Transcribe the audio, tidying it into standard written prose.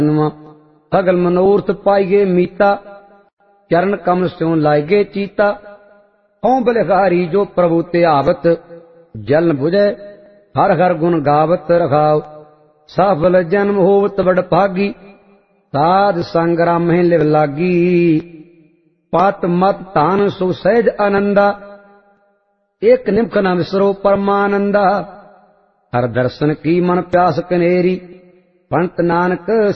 सगल मनोरथ पाइगे मीता, चरण कमल स्यों लाइगे चीता। हों बलिहारी जो प्रभु ते आवत, जलन बुझे हर हर गुण गावत रखाव। सफल जन्म होवत बड़ भागी, साध संग रामहि लिव लागी। पात मत तान सुख सहज आनंदा, एक निमख न विसरो परमानंदा। हर दर्शन की मन प्यास कनेरी, पंत नानक